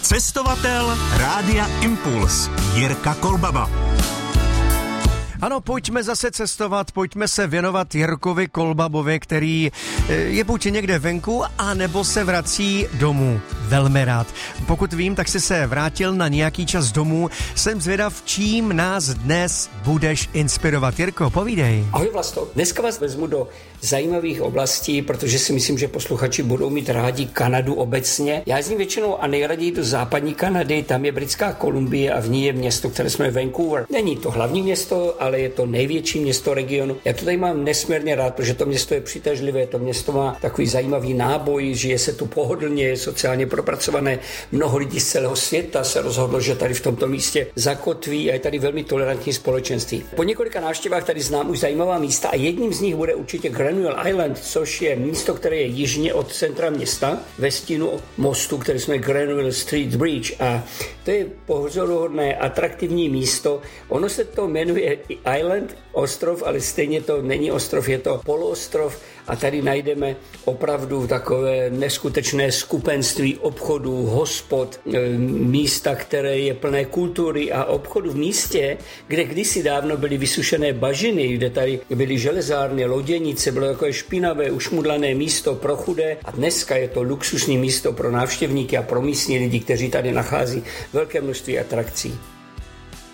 Cestovatel Rádia Impuls Jirka Kolbaba. Ano, pojďme zase cestovat, pojďme se věnovat Jirkovi Kolbabovi, který je buď někde venku, anebo se vrací domů. Velmi rád. Pokud vím, tak jsi se vrátil na nějaký čas domů. Jsem zvědav, čím nás dnes budeš inspirovat. Jirko, povídej. Ahoj Vlasto, dneska vás vezmu do zajímavých oblastí, protože si myslím, že posluchači budou mít rádi Kanadu obecně. Já jezdím většinou a nejraději do západní Kanady, tam je Britská Kolumbie a v ní je město, které se jmenuje Vancouver. Není to hlavní město, ale je to největší město regionu. Já to tady mám nesmírně rád, protože to město je přitažlivé, to město má takový zajímavý náboj, žije se tu pohodlně, je sociálně propracované. Mnoho lidí z celého světa se rozhodlo, že tady v tomto místě zakotví a je tady velmi tolerantní společenství. Po několika návštěvách tady znám už zajímavá místa a jedním z nich bude určitě Granville Island, což je místo, které je jižně od centra města, ve stínu mostu, který se jmenuje Granville Street Bridge, a to je pozoruhodné, atraktivní místo. Ono se to jmenuje Island, ostrov, ale stejně to není ostrov, je to poloostrov a tady najdeme opravdu takové neskutečné skupenství obchodů, hospod, místa, které je plné kultury a obchodu v místě, kde kdysi dávno byly vysušené bažiny, kde tady byly železárny, loděnice, bylo takové špinavé, ušmudlané místo pro chudé a dneska je to luxusní místo pro návštěvníky a pro místní lidi, kteří tady nachází velké množství atrakcí.